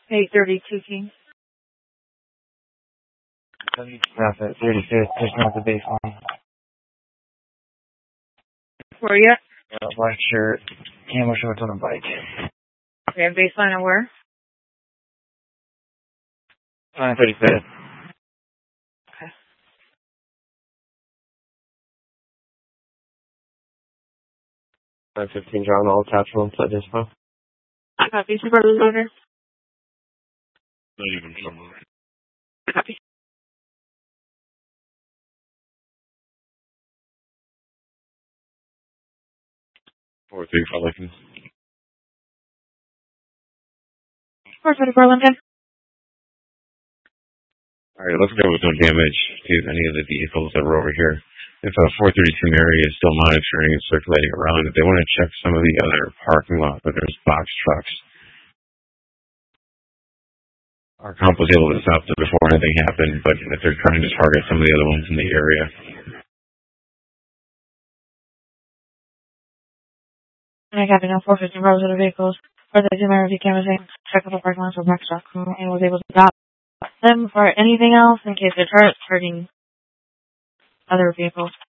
832 King. Traffic, 35th, just north of baseline. Where are you at? Black shirt, camo shorts on a bike. Okay, baseline and where? 35th. Okay. 915 John, all attachments at this point. Copy, Supervisor Loader. Not even somewhere. Copy. Or things I like. 424 Lincoln. Alright, let's go with no damage to any of the vehicles that were over here. If 432 Mary is still monitoring and circulating around, if they want to check some of the other parking lot where there's box trucks. Our comp was able to stop them before anything happened, but if they're trying to target some of the other ones in the area. I copy now 415 rows of the vehicles. 432 Mary cameras in. Check out the parking lots for box truck and was able to stop them for anything else in case they're hurting other vehicles.